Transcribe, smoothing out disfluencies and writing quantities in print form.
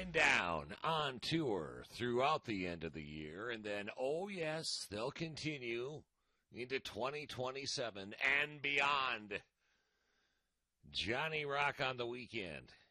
wind down on tour throughout the end of the year. And then, oh, yes, they'll continue into 2027 and beyond. Johnny Rock on the weekend.